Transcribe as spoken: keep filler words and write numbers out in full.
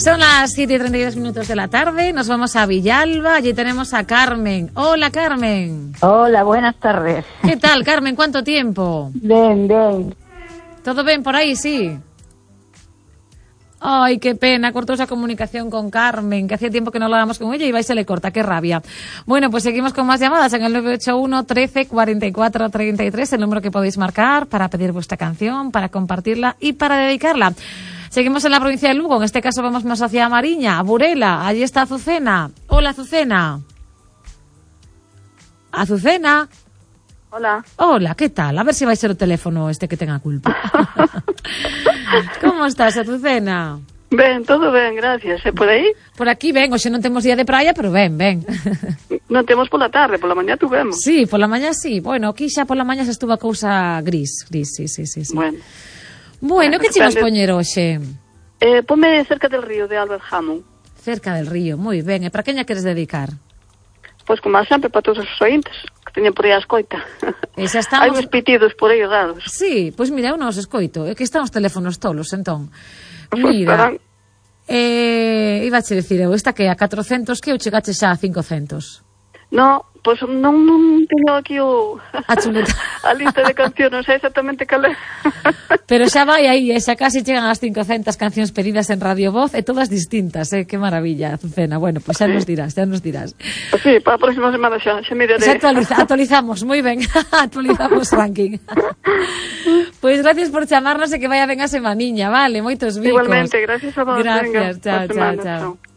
Son las siete y treinta y dos minutos de la tarde, nos vamos a Villalba, allí tenemos a Carmen. Hola, Carmen. Hola, buenas tardes. ¿Qué tal, Carmen? ¿Cuánto tiempo? Bien, bien. ¿Todo bien por ahí? Sí. Ay, qué pena, cortó esa comunicación con Carmen, que hacía tiempo que no hablábamos con ella y va y se le corta, qué rabia. Bueno, pues seguimos con más llamadas en el nueve ocho uno, trece, cuarenta y cuatro, treinta y tres, el número que podéis marcar para pedir vuestra canción, para compartirla y para dedicarla. Seguimos en la provincia de Lugo, en este caso vamos más hacia Mariña, a Burela, allí está Azucena. Hola, Azucena. Azucena. Hola. Hola, ¿qué tal? A ver si vai ser o teléfono este que tenga culpa. Como estás, Azucena? Ben, todo ben, gracias. E por aí? Por aquí ben, hoxe non temos día de praia, pero ben, ben. Non temos pola tarde, pola mañá tuvemos. Sí, pola mañá sí. Bueno, aquí xa pola mañá se estuvo a cousa gris, gris, sí, sí, sí. sí. Bueno. Bueno, bueno que che vas poñer hoxe? Eh, ponme cerca del río de Albert Hammond. Cerca del río, moi ben. E para queña queres dedicar? Pois como sempre, para todos os ointes que teñen por aí a escoita. E xa estamos... Hai uns pitidos por aí raros. Sí, pois mira, eu non os escoito. É que están os teléfonos tolos, entón. Mira, eh, iba a che dicir eu, esta que a catrocentos que eu chegache xa a cincocentos. No, pois non, non teño aquí o... A chuleta. A lista de cancións, non sei exactamente cal é. Pero xa vai aí, xa casi chegan as cincocentas cancións pedidas en Radio Voz, e todas distintas, eh? Que maravilla, Azucena. Bueno, pois xa nos dirás, xa nos dirás. Pues sí, para a próxima semana xa, xa miraré. Xa actualiza, actualizamos, moi ben, actualizamos ranking. Pois gracias por chamarnos e que vaya ben a semaniña, vale? Moitos bicos. Igualmente, gracias a vos. Gracias, venga, chao, chao, chao.